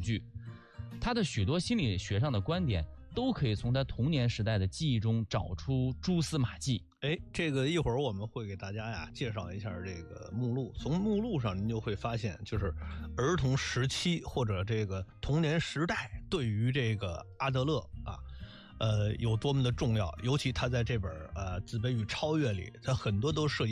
惧。他的许多心理学上的观点都可以从他童年时代的记忆中找出蛛丝马迹。 这个一会儿我们会给大家呀介绍一下这个目录，从目录上您就会发现，就是儿童时期或者这个童年时代对于这个阿德勒有多么的重要，尤其他在这本自卑与超越里，他很多都涉及